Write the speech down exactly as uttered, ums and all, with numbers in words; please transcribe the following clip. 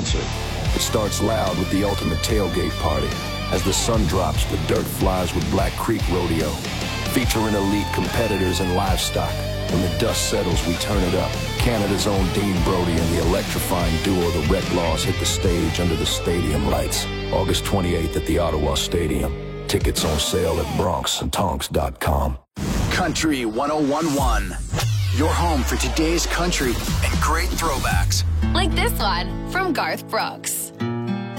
concert. It starts loud with the ultimate tailgate party. As the sun drops, the dirt flies with Black Creek Rodeo, featuring elite competitors and livestock. When the dust settles, we turn it up. Canada's own Dean Brody and the electrifying duo The Redlaws hit the stage under the stadium lights. August twenty-eighth at the Ottawa Stadium. Tickets on sale at bronx and tonks dot com. Country one oh one point one. Your home for today's country and great throwbacks. Like this one from Garth Brooks.